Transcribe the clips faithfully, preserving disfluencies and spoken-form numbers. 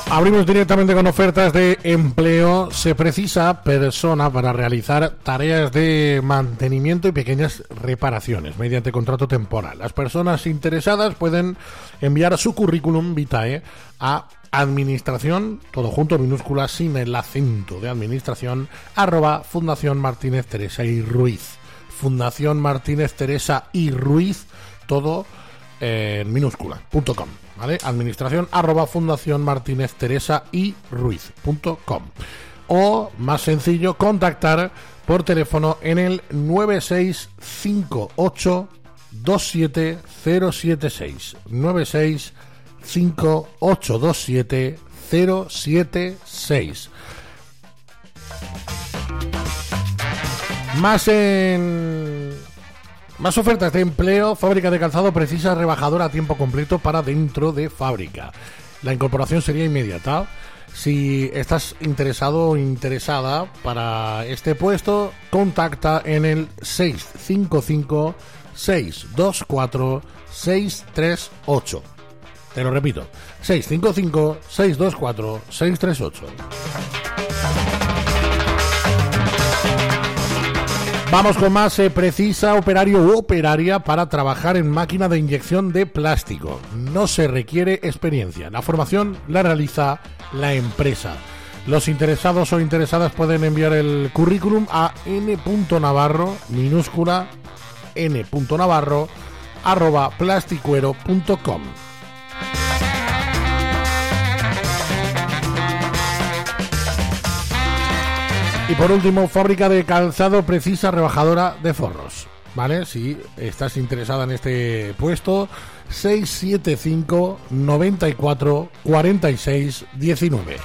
Abrimos directamente con ofertas de empleo. Se precisa persona para realizar tareas de mantenimiento y pequeñas reparaciones mediante contrato temporal. Las personas interesadas pueden enviar su currículum vitae a administración, todo junto, minúscula, sin el acento de administración, arroba Fundación Martínez Teresa y Ruiz. Fundación Martínez Teresa y Ruiz, todo eh, en minúscula, punto com. ¿Vale? Administración arroba Fundación Martínez Teresa y Ruiz punto com. O, más sencillo, contactar por teléfono en el nueve seis cinco ocho dos siete cero siete seis. nueve seis cinco ocho dos siete cero siete seis. Más en... Más ofertas de empleo. Fábrica de calzado precisa rebajadora a tiempo completo para dentro de fábrica. La incorporación sería inmediata. Si estás interesado o interesada para este puesto, contacta en el seis cinco cinco seis dos cuatro seis tres ocho. Te lo repito, seis cinco cinco seis dos cuatro seis tres ocho. Vamos con más. eh, precisa operario u operaria para trabajar en máquina de inyección de plástico. No se requiere experiencia. La formación la realiza la empresa. Los interesados o interesadas pueden enviar el currículum a n.navarro, minúscula, n.navarro, arroba plasticuero punto com. Y por último, fábrica de calzado precisa rebajadora de forros. ¿Vale? Si estás interesada en este puesto, seis siete cinco noventa y cuatro cuarenta y seis diecinueve.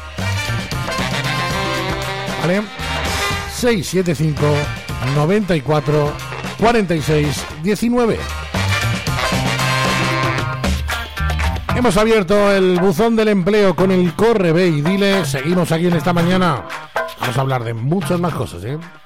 ¿Vale? seis siete cinco noventa y cuatro cuarenta y seis diecinueve. Hemos abierto el buzón del empleo con el Corre, Ve y Dile. Seguimos aquí en esta mañana. Vamos a hablar de muchas más cosas, ¿eh?